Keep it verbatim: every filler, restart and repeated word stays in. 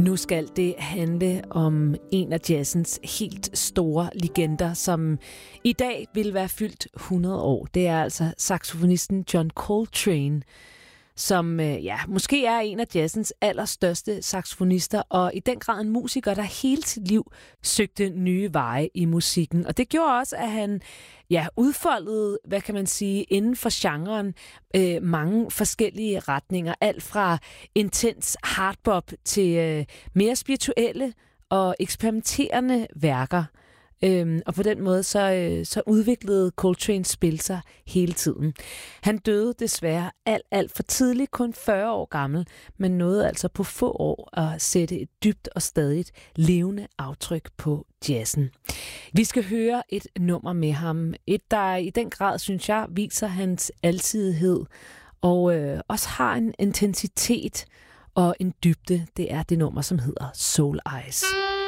Nu skal det handle om en af jazzens helt store legender, som i dag vil være fyldt hundrede år. Det er altså saxofonisten John Coltrane, som ja, måske er en af jazzens allerstørste saxofonister, og i den grad en musiker, der hele sit liv søgte nye veje i musikken. Og det gjorde også, at han ja, udfoldede, hvad kan man sige, inden for genren øh, mange forskellige retninger. Alt fra intens hardbop til øh, mere spirituelle og eksperimenterende værker. Øhm, og på den måde så, øh, så udviklede Coltranes spil sig hele tiden. Han døde desværre alt, alt for tidligt, kun fyrre år gammel, men nåede altså på få år at sætte et dybt og stadigt levende aftryk på jazzen. Vi skal høre et nummer med ham. Et, der i den grad, synes jeg, viser hans alsidighed og øh, også har en intensitet og en dybde. Det er det nummer, som hedder Soul Eyes.